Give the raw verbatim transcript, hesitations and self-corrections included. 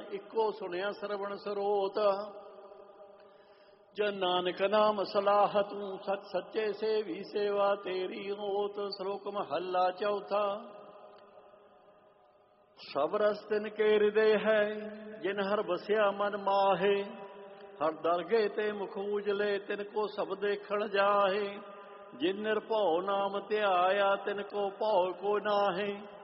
ਇੱਕੋ ਸੁਣਿਆ ਸਰਵਣ ਸਰੋਤ। ਜਨ ਨਾਨਕ ਨਾਮ ਸਲਾਹ ਤੂੰ ਸਚ ਸੱਚੇ ਸੇਵੀ ਸੇਵਾ ਤੇਰੀ ਹੋਤ। ਸ਼ਲੋਕ ਮਹੱਲਾ ਚੌਥਾ। ਸਭ ਰਸ ਤਿਨ ਕੇ ਹਿਰਦੇ ਹੈ ਜਿਨ ਹਰ ਬਸਿਆ ਮਨ ਮਾਹੇ। ਹਰ ਦਰਗੇ ਤੇ ਮੁਖ ਉਜਲੇ ਤਿਨ ਕੋ ਸਭ ਦੇਖਣ ਜਾਹੇ। ਜਿਨ ਨਿਰਭਉ ਨਾਮ ਧਿਆਇਆ ਤਿਨ ਕੋ ਭਉ ਕੋ ਨਾਹੇ।